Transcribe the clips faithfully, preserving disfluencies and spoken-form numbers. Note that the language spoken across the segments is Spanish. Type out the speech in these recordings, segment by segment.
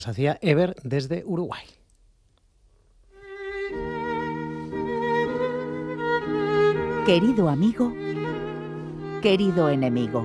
Nos hacía Ever desde Uruguay. Querido amigo, querido enemigo.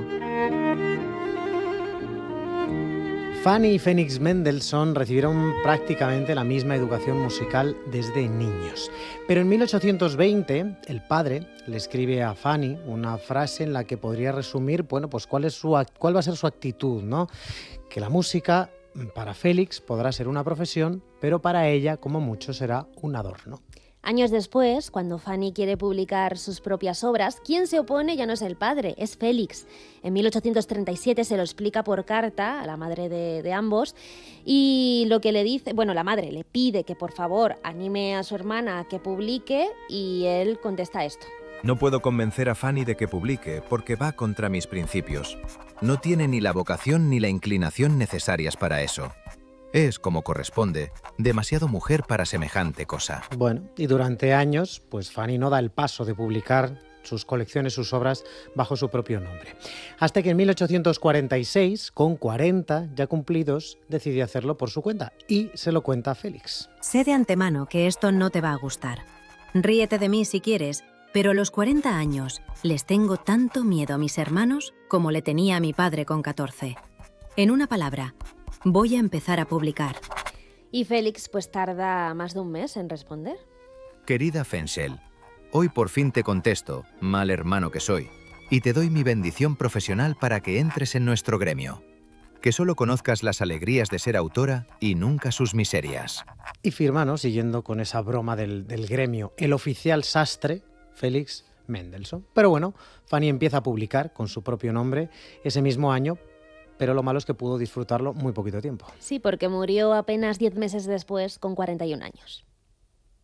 Fanny y Félix Mendelssohn recibieron prácticamente la misma educación musical desde niños. Pero en mil ochocientos veinte, el padre le escribe a Fanny una frase en la que podría resumir, bueno, pues cuál es su, cuál va a ser su actitud, ¿no? Que la música, para Félix, podrá ser una profesión, pero para ella, como mucho, será un adorno. Años después, cuando Fanny quiere publicar sus propias obras, quien se opone ya no es el padre, es Félix. En mil ochocientos treinta y siete se lo explica por carta a la madre de, de ambos y lo que le dice, bueno, la madre le pide que por favor anime a su hermana a que publique y él contesta esto. No puedo convencer a Fanny de que publique porque va contra mis principios. No tiene ni la vocación ni la inclinación necesarias para eso. Es, como corresponde, demasiado mujer para semejante cosa. Bueno, y durante años, pues Fanny no da el paso de publicar sus colecciones, sus obras, bajo su propio nombre. Hasta que en mil ochocientos cuarenta y seis, con cuarenta ya cumplidos, decidió hacerlo por su cuenta y se lo cuenta a Félix. Sé de antemano que esto no te va a gustar. Ríete de mí si quieres, pero a los cuarenta años les tengo tanto miedo a mis hermanos como le tenía a mi padre con catorce. En una palabra, voy a empezar a publicar. Y Félix pues tarda más de un mes en responder. Querida Fenchel, hoy por fin te contesto, mal hermano que soy, y te doy mi bendición profesional para que entres en nuestro gremio. Que solo conozcas las alegrías de ser autora y nunca sus miserias. Y firma, ¿no?, siguiendo con esa broma del, del gremio, el oficial sastre, Félix Mendelssohn. Pero bueno, Fanny empieza a publicar con su propio nombre ese mismo año, pero lo malo es que pudo disfrutarlo muy poquito tiempo. Sí, porque murió apenas diez meses después, con cuarenta y un años.